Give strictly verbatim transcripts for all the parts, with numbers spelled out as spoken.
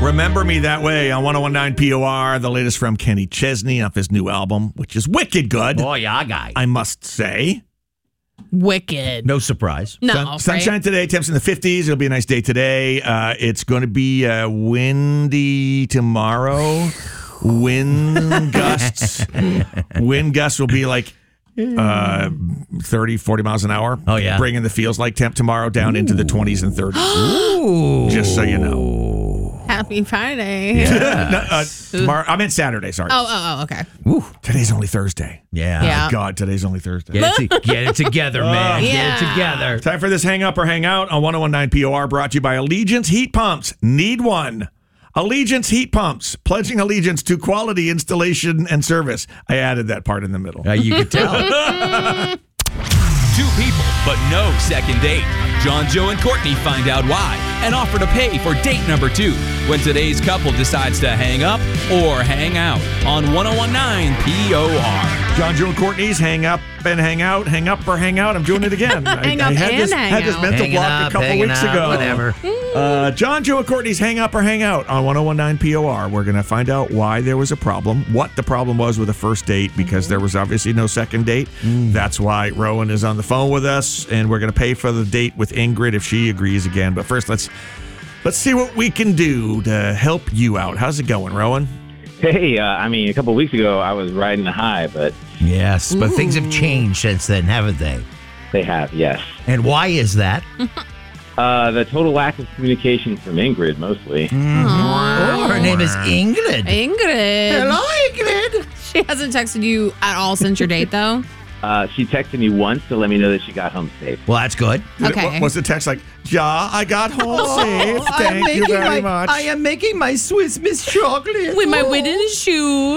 Remember Me That Way on one oh one point nine P O R, the latest from Kenny Chesney off his new album, which is wicked good. Oh, yeah, guy. I must say. Wicked. No surprise. No. Sun, sunshine right? today, temps in the fifties. It'll be a nice day today. Uh, it's going to be uh, windy tomorrow. Wind gusts. Wind gusts will be like uh, thirty, forty miles an hour. Oh, yeah. Bringing the feels like temp tomorrow down Ooh. into the twenties and thirties. Ooh. Just so you know. Happy Friday. Yeah. no, uh, tomorrow, I meant Saturday, sorry. Oh, oh, oh, okay. Ooh, today's only Thursday. Yeah. Yeah. Oh, God, today's only Thursday. Get it, to, get it together, man. Yeah. Get it together. Time for this Hang Up or Hang Out on one oh one point nine P O R, brought to you by Allegiance Heat Pumps. Need one. Allegiance Heat Pumps, pledging allegiance to quality installation and service. I added that part in the middle. Uh, you could tell. Two people, but no second date. John, Joe, and Courtney find out why and offer to pay for date number two when today's couple decides to hang up or hang out on one oh one point nine P O R. John, Joe, and Courtney's Hang Up and Hang Out. Hang Up or Hang Out. I'm doing it again. Hang I, up I had and this, hang had this out. mental Hanging block up, a couple hanging weeks up, ago. whatever. Uh, John, Joe, and Courtney's Hang Up or Hang Out on one oh one point nine P O R. We're going to find out why there was a problem, what the problem was with the first date, because there was obviously no second date. Mm. That's why Rowan is on the phone with us, and we're going to pay for the date with Ingrid if she agrees again. But first, let's let's see what we can do to help you out. How's it going, Rowan? Hey, uh, I mean, a couple of weeks ago, I was riding a high, but Yes, but Ooh. things have changed since then, haven't they? they have, yes. And why is that? Uh, the total lack of communication from Ingrid, mostly. Mm. Oh, her name is Ingrid. Ingrid. Hello, Ingrid. She hasn't texted you at all since your date, though? Uh, she texted me once to let me know that she got home safe. Well, that's good. Okay. What, what's the text like? Ja, I got home safe. I am Thank you making very my, much. I am making my Swiss Miss chocolate. With my wooden shoes.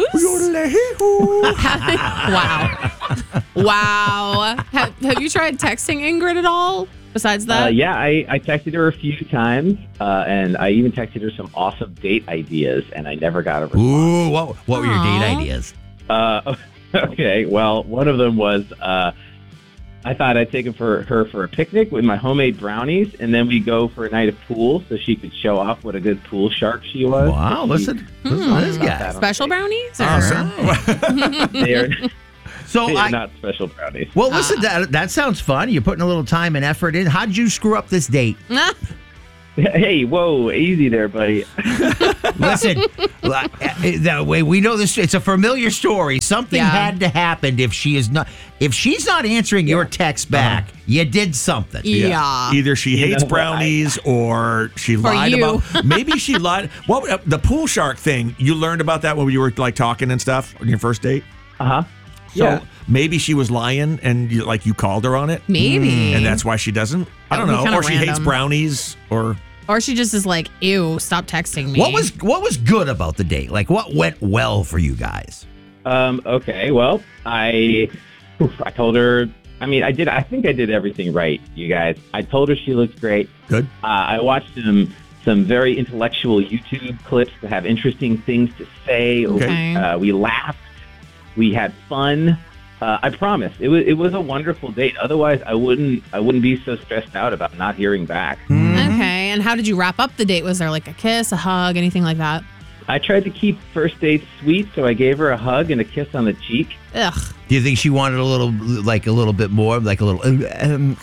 Wow. Wow. Have, have you tried texting Ingrid at all besides that? Uh, yeah, I, I texted her a few times, uh, and I even texted her some awesome date ideas, and I never got a response. Ooh, what, what were your date Aw. ideas? Uh, okay, well, one of them was uh, I thought I'd take her for, her for a picnic with my homemade brownies, and then we go for a night of pool so she could show off what a good pool shark she was. Wow, She- listen, listen to this guy. Special brownies? Or? Awesome. They are, So they are I, not special brownies. well, listen, that, that sounds fun. You're putting a little time and effort in. How'd you screw up this date? Hey, whoa, easy there, buddy. Listen, that way we know this. It's a familiar story. Something Yeah. had to happen if she is not. If she's not answering your text back, Uh-huh. you did something. Yeah. Either she hates know what? brownies or she lied you. about. Maybe she lied. What uh, the pool shark thing? You learned about that when you were like talking and stuff on your first date. Uh-huh. So Yeah. maybe she was lying and you, like you called her on it, Maybe. and that's why she doesn't. I don't That would be know, kinda or she hates random. brownies, or Or she just is like, ew, stop texting me. What was what was good about the date? Like what went well for you guys? Um, okay, well, I oof, I told her, I mean, I did, I think I did everything right, you guys. I told her she looked great. good. Uh, I watched some, some very intellectual YouTube clips that have interesting things to say. Okay. Uh, we laughed. We had fun. Uh, I promise. It was, it was a wonderful date. Otherwise, I wouldn't, I wouldn't be so stressed out about not hearing back. Okay. And how did you wrap up the date? Was there like a kiss, a hug, anything like that? I tried to keep first dates sweet, so I gave her a hug and a kiss on the cheek. Ugh. Do you think she wanted a little, like a little bit more, like a little? Um,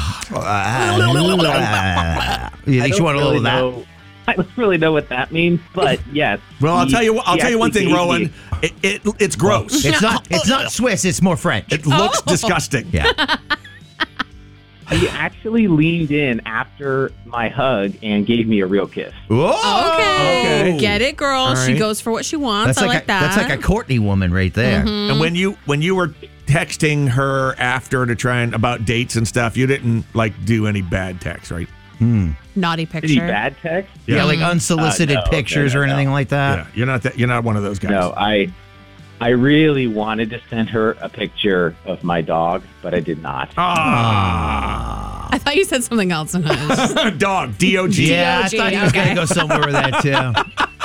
uh, you I think she don't wanted a little really of that? know- I don't really know what that means, but yes. Well, I'll he- tell you. I'll he tell you one actually thing, gave Rowan. me- It, it it's gross. It's not. It's not Swiss. It's more French. It looks disgusting. Yeah. He actually leaned in after my hug and gave me a real kiss. Whoa. Okay. okay. Get it, girl. All She right. goes for what she wants. That's I like, like a, that. that's like a Courtney woman right there. And when you when you were texting her after to try and about dates and stuff, you didn't like do any bad text, right? Naughty Did he picture. bad text? Yeah, like unsolicited Uh, no, pictures no, no, or anything no. like that. yeah, you're not that. You're not one of those guys. No, I I really wanted to send her a picture of my dog, but I did not. Ah, I thought you said something else in hers. dog. D O G. Yeah, I G, thought he was okay. going to go somewhere with that too.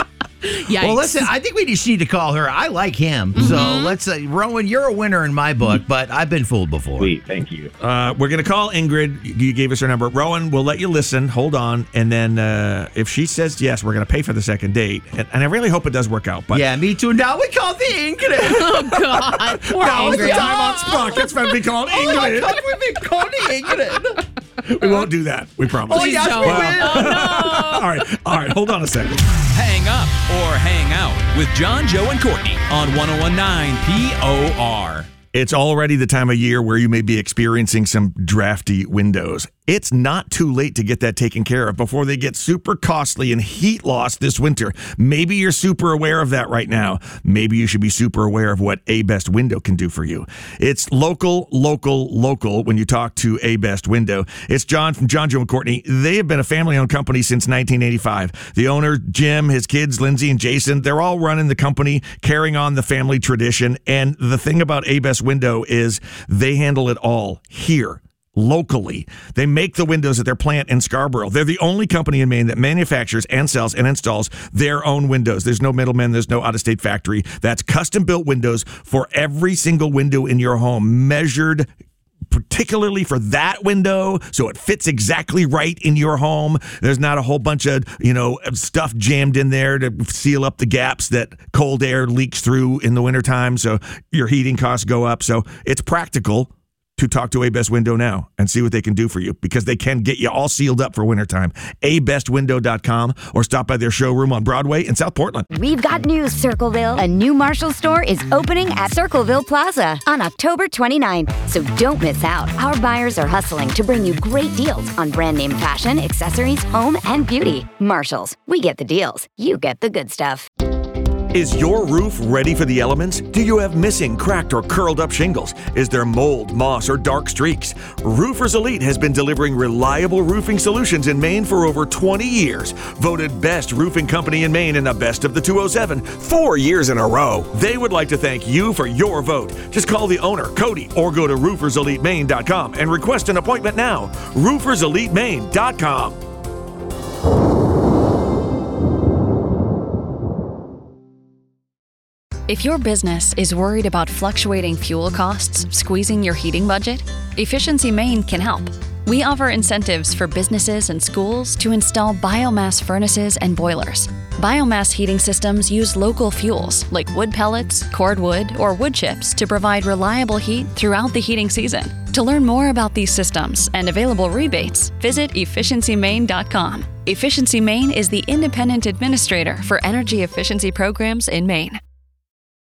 Yikes. Well, listen, I think we just need to call her. I like him. Mm-hmm. So let's, uh, Rowan, you're a winner in my book, but I've been fooled before. Sweet, thank you. Uh, we're going to call Ingrid. You gave us her number. Rowan, we'll let you listen. Hold on. And then uh, if she says yes, we're going to pay for the second date. And, and I really hope it does work out. But yeah, me too. Now we call the Ingrid. Oh, God. Poor now is the Ingrid. time on Sprock. It's meant to be called Ingrid. Oh, we've been calling Ingrid. We won't do that. We promise. Oh, yes, don't. we Well, will. Oh, no. All right. All right. Hold on a second. Hang up or hang out with John, Joe, and Courtney on one oh one nine P O R. It's already the time of year where you may be experiencing some drafty windows. It's not too late to get that taken care of before they get super costly and heat loss this winter. Maybe you're super aware of that right now. Maybe you should be super aware of what A-Best Window can do for you. It's local, local, local when you talk to A-Best Window. It's John from John, Joe, and Courtney. They have been a family-owned company since nineteen eighty-five. The owner, Jim, his kids, Lindsay and Jason, they're all running the company, carrying on the family tradition. And the thing about A-Best Window is they handle it all here. Locally. They make the windows at their plant in Scarborough. They're the only company in Maine that manufactures and sells and installs their own windows. There's no middleman. There's no out-of-state factory. That's custom-built windows for every single window in your home, measured particularly for that window, so it fits exactly right in your home. There's not a whole bunch of, you know, stuff jammed in there to seal up the gaps that cold air leaks through in the wintertime, so your heating costs go up. So it's practical to talk to A-Best Window now and see what they can do for you, because they can get you all sealed up for wintertime. a best window dot com, or stop by their showroom on Broadway in South Portland. We've got news, Circleville. A new Marshall store is opening at Circleville Plaza on October twenty-ninth. So don't miss out. Our buyers are hustling to bring you great deals on brand name fashion, accessories, home, and beauty. Marshalls, we get the deals. You get the good stuff. Is your roof ready for the elements? Do you have missing, cracked, or curled up shingles? Is there mold, moss, or dark streaks? Roofers Elite has been delivering reliable roofing solutions in Maine for over twenty years. Voted best roofing company in Maine in the best of the two oh seven, four years in a row. They would like to thank you for your vote. Just call the owner, Cody, or go to roofers elite maine dot com and request an appointment now. roofers elite maine dot com. If your business is worried about fluctuating fuel costs squeezing your heating budget, Efficiency Maine can help. We offer incentives for businesses and schools to install biomass furnaces and boilers. Biomass heating systems use local fuels like wood pellets, cordwood, or wood chips to provide reliable heat throughout the heating season. To learn more about these systems and available rebates, visit efficiency maine dot com. Efficiency Maine is the independent administrator for energy efficiency programs in Maine.